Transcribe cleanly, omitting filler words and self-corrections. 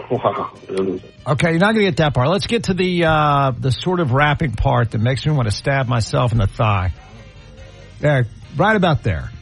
Wow. Okay, you're not going to get that part. Let's get to the sort of rapping part that makes me want to stab myself in the thigh. There, right about there.